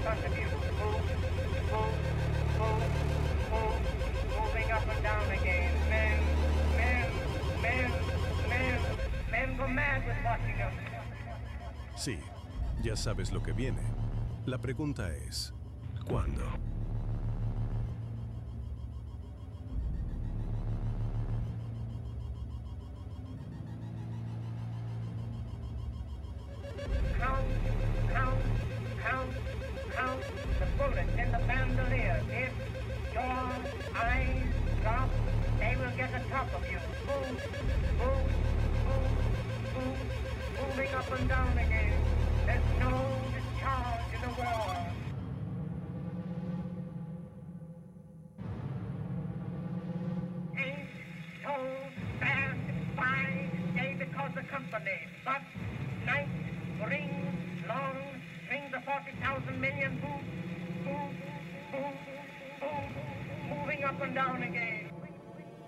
front of you. Move, move, move, move, moving up and down again. Men, men, men, men, men go mad with watching them. Sí, ya sabes lo que viene. La pregunta es, ¿cuándo? Count the bullets in the bandolier. If your eyes drop, they will get the top of you. Move, move, move, move, moving up and down again. There's no discharge in the war. Ain't so fast by day because the company, but night brings long strings of 40,000 million moving up and down again.